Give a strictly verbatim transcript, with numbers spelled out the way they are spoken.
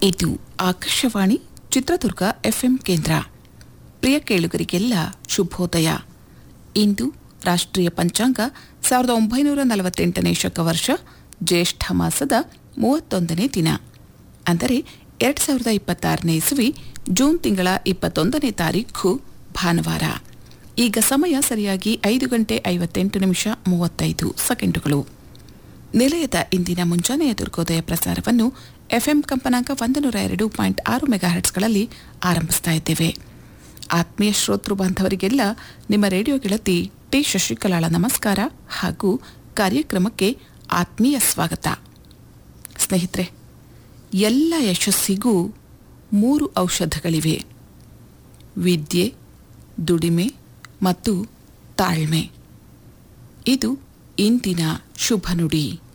ಇದು ಆಕಾಶವಾಣಿ ಚಿತ್ರದುರ್ಗ ಎಫ್ಎಂ ಕೇಂದ್ರ. ಪ್ರಿಯ ಕೇಳುಗರಿಗೆಲ್ಲ ಶುಭೋದಯ. ಇಂದು ರಾಷ್ಟ್ರೀಯ ಪಂಚಾಂಗ ಸಾವಿರದ ಒಂಬೈನೂರ ನಲವತ್ತೆಂಟನೇ ಶಕವರ್ಷ ಜ್ಯೇಷ್ಠ ಮಾಸದ ಮೂವತ್ತೊಂದನೇ ದಿನ, ಅಂದರೆ ಎರಡು ಸಾವಿರದ ಇಪ್ಪತ್ತಾರನೇ ಇಸವಿ ಜೂನ್ ತಿಂಗಳ ಇಪ್ಪತ್ತೊಂದನೇ ತಾರೀಖು ಭಾನುವಾರ. ಈಗ ಸಮಯ ಸರಿಯಾಗಿ ಐದು ಗಂಟೆ ಐವತ್ತೆಂಟು ನಿಮಿಷ ಮೂವತ್ತೈದು ಸೆಕೆಂಡುಗಳು. ನಿಲಯದ ಇಂದಿನ ಮುಂಜಾನೆಯ ದುರ್ಗೋದಯ ಪ್ರಸಾರವನ್ನು ಎಫ್ಎಂ ಕಂಪನಾಂಕ ಒಂದು ನೂರ ಎರಡು ಪಾಯಿಂಟ್ ಆರು ಮೆಗಾಹರ್ಟ್ಸ್ಗಳಲ್ಲಿ ಆರಂಭಿಸ್ತಾ ಇದ್ದೇವೆ. ಆತ್ಮೀಯ ಶ್ರೋತೃ ಬಾಂಧವರಿಗೆಲ್ಲ ನಿಮ್ಮ ರೇಡಿಯೋ ಗೆಳತಿ ಟಿ ಶಶಿಕಲಾಳ ನಮಸ್ಕಾರ ಹಾಗೂ ಕಾರ್ಯಕ್ರಮಕ್ಕೆ ಆತ್ಮೀಯ ಸ್ವಾಗತ. ಸ್ನೇಹಿತರೆ, ಎಲ್ಲ ಯಶಸ್ಸಿಗೂ ಮೂರು ಔಷಧಗಳಿವೆ: ವಿದ್ಯೆ, ದುಡಿಮೆ ಮತ್ತು ತಾಳ್ಮೆ. ಇದು ಇಂದಿನ ಶುಭ ನುಡಿ.